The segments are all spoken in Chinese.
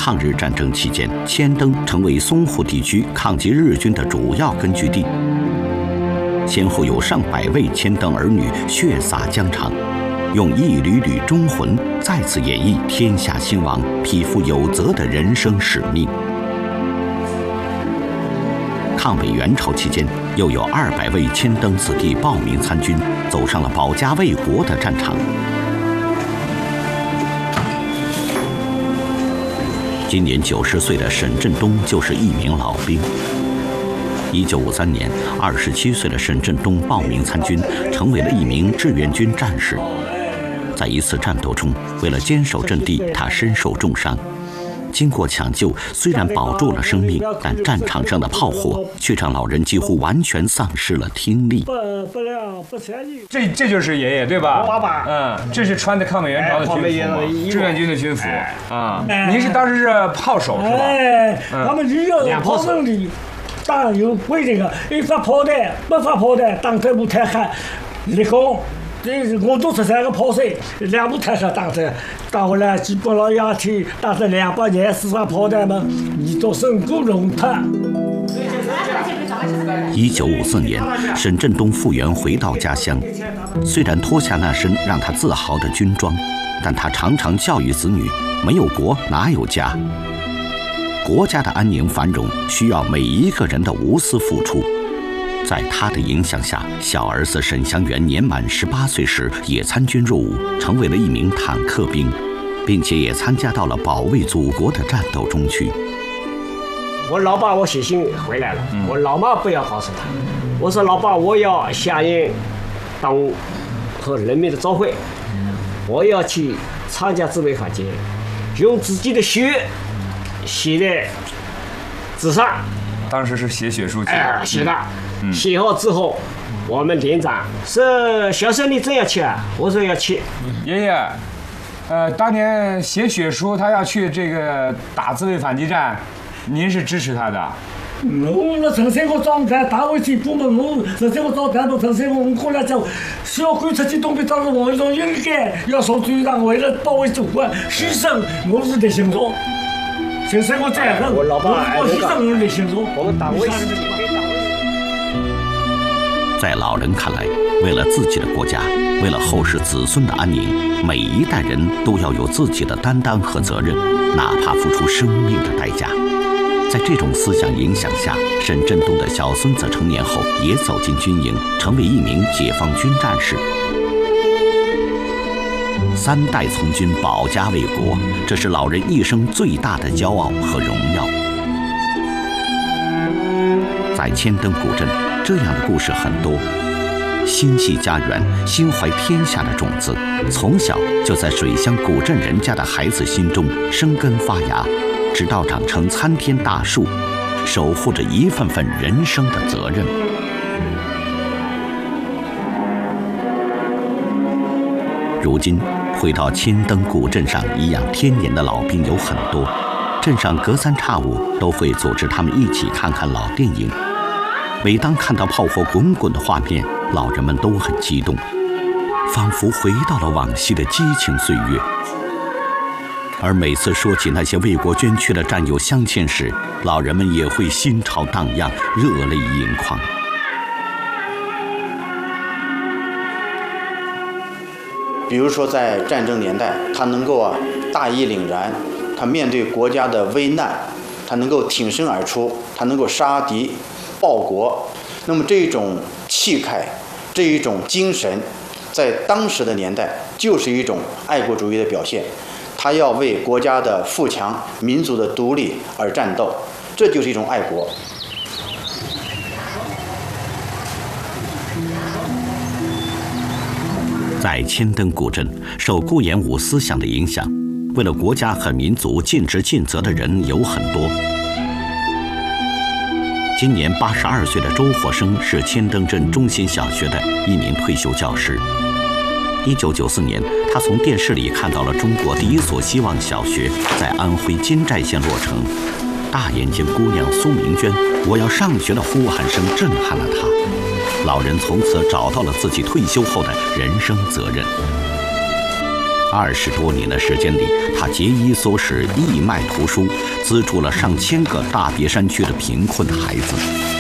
抗日战争期间，千灯成为淞沪地区抗击日军的主要根据地，先后有上百位千灯儿女血洒疆场，用一缕缕忠魂再次演绎天下兴亡、匹夫有责的人生使命。抗美援朝期间，又有200位千灯子弟报名参军，走上了保家卫国的战场。今年90岁的沈振东就是一名老兵。1953年，27岁的沈振东报名参军，成为了一名志愿军战士。在一次战斗中，为了坚守阵地，他身受重伤。经过抢救，虽然保住了生命，但战场上的炮火却让老人几乎完全丧失了听力。 这就是爷爷对吧？ 爸爸， 这是穿的抗美援朝的军服，志愿军的军服啊。您是当时是炮手是吧？ 他们只有炮手的，当然有规定的，一发炮弹，不发炮弹，当头部弹劾立功。我都是3个炮手，2部弹劾当头，打回来基本上2天，打了200年4发炮弹嘛，你都身够龙他。 1954年，沈振东复员回到家乡，虽然脱下那身让他自豪的军装，但他常常教育子女：没有国哪有家？国家的安宁繁荣需要每一个人的无私付出。在他的影响下，小儿子沈祥元年满18岁时也参军入伍，成为了一名坦克兵，并且也参加到了保卫祖国的战斗中去。 我老爸我写信回来了，我老妈不要告诉他，我说老爸，我要响应党和人民的召唤，我要去参加自卫反击，用自己的血写在纸上。 当时是写血书去， 写的。写好之后，我们连长说：“小生你真要去啊？”我说要去。 爷爷，当年写血书，他要去这个打自卫反击战，您是支持他的？ 我陈三个状态，大卫去部门，我陈三个状态，我陈三个，我过来讲，小鬼出去东北，当时我一种应该要受罪让为了保卫祖国牺牲，我是在心中。陈三个这样的， 我老爸我牺牲我在心中。 我们党卫是。 在老人看来，为了自己的国家，为了后世子孙的安宁，每一代人都要有自己的担当和责任，哪怕付出生命的代价。在这种思想影响下，沈振东的小孙子成年后也走进军营，成为一名解放军战士。3代从军，保家卫国，这是老人一生最大的骄傲和荣耀。在千灯古镇，这样的故事很多。心系家园、心怀天下的种子，从小就在水乡古镇人家的孩子心中生根发芽，直到长成参天大树，守护着一份份人生的责任。如今，回到千灯古镇上颐养天年的老兵有很多，镇上隔3差5都会组织他们一起看看老电影。每当看到炮火滚滚的画面，老人们都很激动，仿佛回到了往昔的激情岁月。而每次说起那些为国捐躯的战友乡亲时，老人们也会心潮荡漾，热泪盈眶。 比如说在战争年代，他能够大义凛然，他面对国家的危难，他能够挺身而出，他能够杀敌报国。那么这一种气概，这一种精神，在当时的年代就是一种爱国主义的表现。他要为国家的富强、民族的独立而战斗，这就是一种爱国。 在千灯古镇，受顾炎武思想的影响，为了国家和民族尽职尽责的人有很多。今年82岁的周火生是千灯镇中心小学的一名退休教师。1994年，他从电视里看到了中国第一所希望小学在安徽金寨县落成，大眼睛姑娘苏明娟“我要上学”的呼喊声震撼了他。老人从此找到了自己退休后的人生责任。 20多年的时间里，他节衣缩食，义卖图书，资助了上千个大别山区的贫困孩子。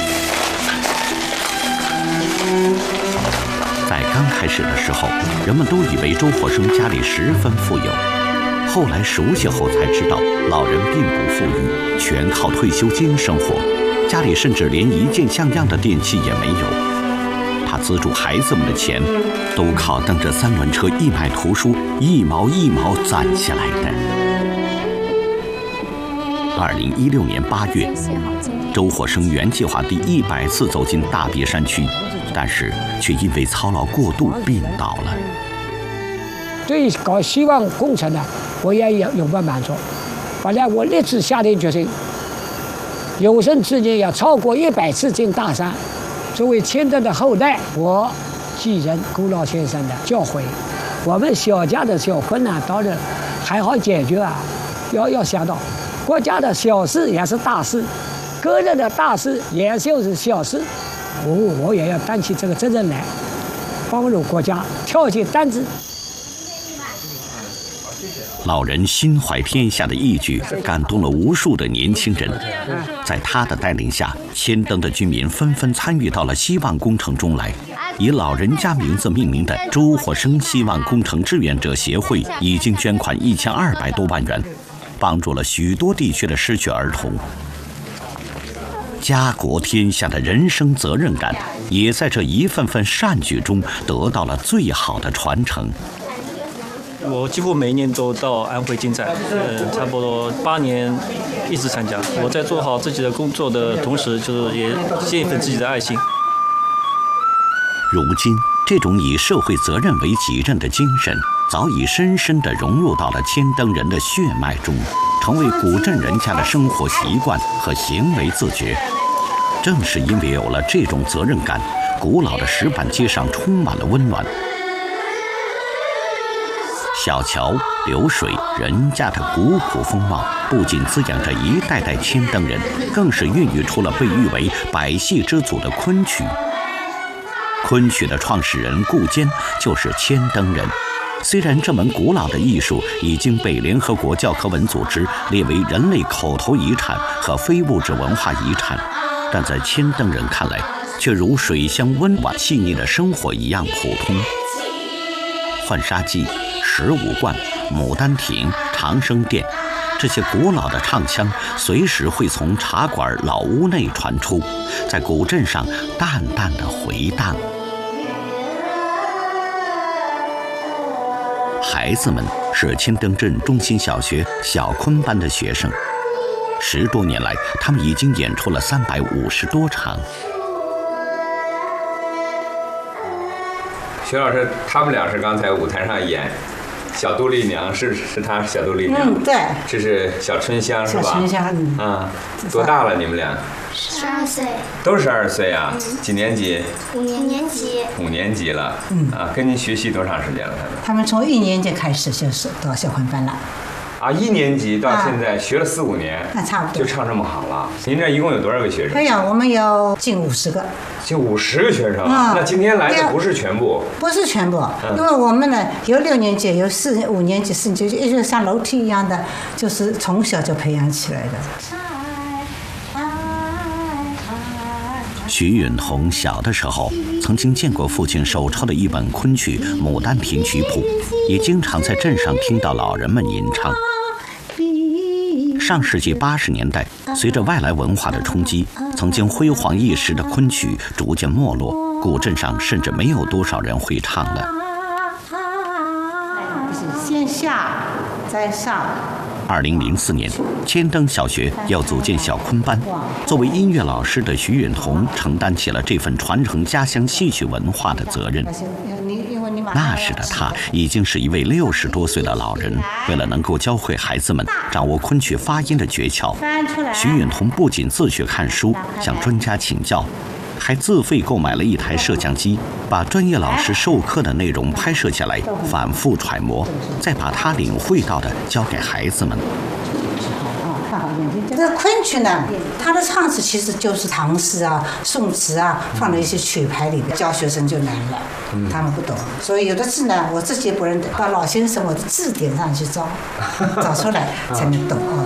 在刚开始的时候，人们都以为周火生家里十分富有，后来熟悉后才知道，老人并不富裕，全靠退休金生活，家里甚至连一件像样的电器也没有。他资助孩子们的钱，都靠蹬着3轮车义卖图书，一毛一毛攒下来的。2016年8月，周火生原计划第100次走进大别山区，但是却因为操劳过度病倒了。 对于搞希望工程呢，我也永不满足。本来我立志下定决心，有生之年要超过100次进大山。作为千灯的后代，我继承古老先生的教诲。我们小家的小困难当然还好解决啊，要想到国家的小事也是大事，个人的大事也就是小事。我也要担起这个责任来，帮助国家挑起担子。 老人心怀天下的义举感动了无数的年轻人，在他的带领下，千灯的居民纷纷参与到了希望工程中来。以老人家名字命名的周火生希望工程志愿者协会已经捐款1200多万元，帮助了许多地区的失学儿童。家国天下的人生责任感，也在这一份份善举中得到了最好的传承。 我几乎每一年都到安徽竞赛，差不多8年一直参加。我在做好自己的工作的同时，就是也尽一份自己的爱心。 如今，这种以社会责任为己任的精神，早已深深地融入到了千灯人的血脉中，成为古镇人家的生活习惯和行为自觉。正是因为有了这种责任感，古老的石板街上充满了温暖。小桥流水，人家的古朴风貌，不仅滋养着一代代千灯人，更是孕育出了被誉为百戏之祖的昆曲。昆曲的创始人顾坚就是千灯人。虽然这门古老的艺术已经被联合国教科文组织列为人类口头遗产和非物质文化遗产，但在千灯人看来，却如水乡温婉细腻的生活一样普通。浣纱记、十五贯、牡丹亭、长生殿，这些古老的唱腔随时会从茶馆老屋内传出，在古镇上淡淡的回荡。孩子们是千灯镇中心小学小昆班的学生，10多年来，他们已经演出了350多场。 徐老师，他们俩是刚才舞台上演小杜丽娘，是她小杜丽娘， 对， 这是小春香是吧？ 小春香， 啊，多大了你们俩 ？12岁。 都12岁啊？几年级 ？5年级。 5年级了。啊，跟您学习多长时间了？ 他们从1年级开始就是到小昆班了。 啊，1年级到现在学了4、5年， 那差不多就唱这么好了。您这一共有多少个学生？ 哎呀，我们有近50个。 近50个学生。那今天来的不是全部？ 不是全部，因为我们呢有6年级，有4、5年级、4年级，一直像楼梯一样的，就是从小就培养起来的。 徐允彤小的时候曾经见过父亲手抄的一本昆曲《牡丹亭》曲谱，也经常在镇上听到老人们吟唱。上世纪80年代，随着外来文化的冲击，曾经辉煌一时的昆曲逐渐没落，古镇上甚至没有多少人会唱了。 先下再上。 2004年，千灯小学要组建小昆班，作为音乐老师的徐允彤承担起了这份传承家乡戏曲文化的责任。那时的他已经是一位60多岁的老人，为了能够教会孩子们掌握昆曲发音的诀窍，徐允彤不仅自学看书，向专家请教，还自费购买了一台摄像机，把专业老师授课的内容拍摄下来，反复揣摩，再把他领会到的教给孩子们。 看好眼睛。这个昆曲呢，它的唱词其实就是唐诗啊、宋词啊，放在一些曲牌里边，教学生就难了，他们不懂。所以有的字呢，我自己也不认得，到老先生我的字典上去找出来才能懂啊。